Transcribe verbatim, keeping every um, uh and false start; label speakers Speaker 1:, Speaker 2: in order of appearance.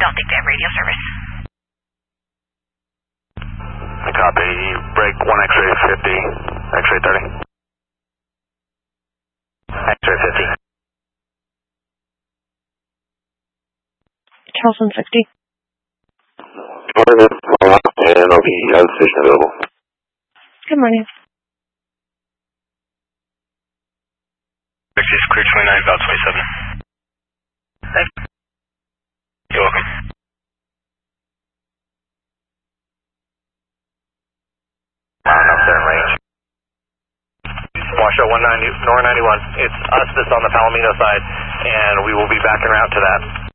Speaker 1: Celtic to have radio service.
Speaker 2: Copy. Break one X-ray fifty. X-ray thirty. X-ray fifty.
Speaker 3: Charleston sixty.
Speaker 4: Morning, and I'll be out of the station available.
Speaker 3: Good morning.
Speaker 5: sixty is clear twenty-nine, about twenty-seven.
Speaker 2: Thanks.
Speaker 5: You're welcome.
Speaker 2: Up there in range. Washoe one ninety, Nor ninety-one. It's us that's on the Palomino side, and we will be back en route to that.